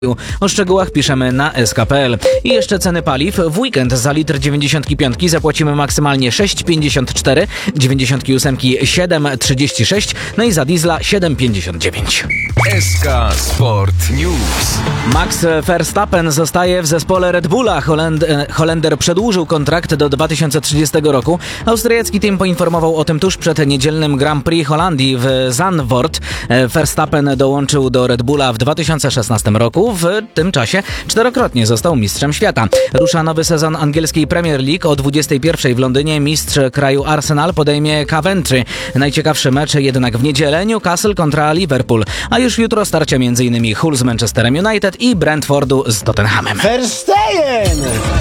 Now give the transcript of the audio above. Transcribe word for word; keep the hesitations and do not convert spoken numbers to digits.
O szczegółach piszemy na s k kropka p l. I jeszcze ceny paliw. W weekend za litr dziewięćdziesiątki piątki zapłacimy maksymalnie sześć pięćdziesiąt cztery, dziewięćdziesiątki ósemki siedem trzydzieści sześć, no i za diesla siedem pięćdziesiąt dziewięć. S K Sport News. Max Verstappen zostaje w zespole Red Bulla. Holend- Holender przedłużył kontrakt do dwa tysiące trzydziestego roku. Austriacki team poinformował o tym tuż przed niedzielnym Grand Prix Holandii w Zandvoort. Verstappen dołączył do Red Bulla w dwa tysiące szesnastym roku. W tym czasie czterokrotnie został mistrzem świata. Rusza nowy sezon angielskiej Premier League. O dwudziestej pierwszej w Londynie mistrz kraju Arsenal podejmie Coventry. Najciekawszy mecz jednak w niedzielę Newcastle kontra Liverpool. A już jutro starcia m.in. Hull z Manchesterem United i Brentfordu z Tottenhamem. Verstejen!